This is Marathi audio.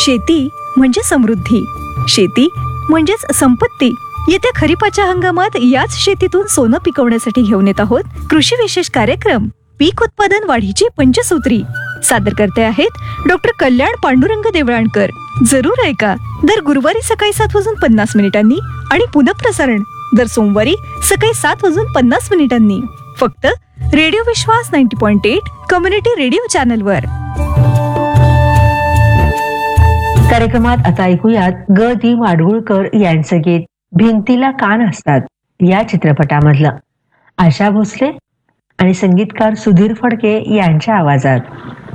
शेती म्हणजे समृद्धी, शेती म्हणजेच संपत्ती. येत्या खरीपाच्या हंगामात याच शेतीतून सोनं पिकवण्यासाठी घेऊन येत आहोत कृषी विशेष कार्यक्रम पीक उत्पादन वाढीची पंचसूत्री. सादर करते आहेत डॉक्टर कल्याण पांडुरंग देवळाणकर. जरूर ऐका. दर गुरुवारी सकाळी 7:50 आणि पुनःप्रसारण दर सोमवारी सकाळी 7:50 फक्त रेडिओ विश्वास 90.8 कम्युनिटी रेडिओ चॅनलवर. कार्यक्रमात आता ऐकूयात ग दी माडगुळकर यांचं गीत भिंतीला कान असतात या चित्रपटामधलं. आशा भोसले आणि संगीतकार सुधीर फडके यांच्या आवाजात.